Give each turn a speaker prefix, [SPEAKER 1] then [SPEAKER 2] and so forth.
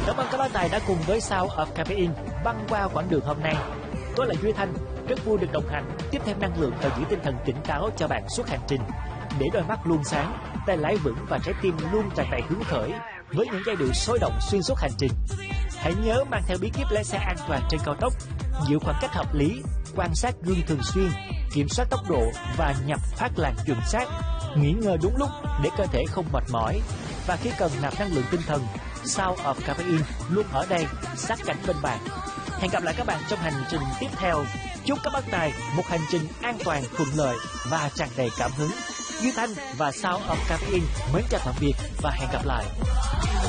[SPEAKER 1] Cảm ơn các bác tài đã cùng với Sound of Caffeine băng qua quãng đường hôm nay. Tôi là Duy Thanh, rất vui được đồng hành, tiếp thêm năng lượng và giữ tinh thần tỉnh táo cho bạn suốt hành trình. Để đôi mắt luôn sáng, tay lái vững và trái tim luôn tràn đầy hứng khởi với những giai điệu sôi động xuyên suốt hành trình. Hãy nhớ mang theo bí kíp lái xe an toàn trên cao tốc, giữ khoảng cách hợp lý, quan sát gương thường xuyên, kiểm soát tốc độ và nhập phát làn chuẩn xác, nghỉ ngơi đúng lúc để cơ thể không mệt mỏi. Và khi cần nạp năng lượng tinh thần, Sound of Caffeine luôn ở đây sát cánh bên bạn. Hẹn gặp lại các bạn trong hành trình tiếp theo. Chúc các bác tài một hành trình an toàn, thuận lợi và tràn đầy cảm hứng. Duy Thanh và Sound of Caffeine mến chào tạm biệt và hẹn gặp lại.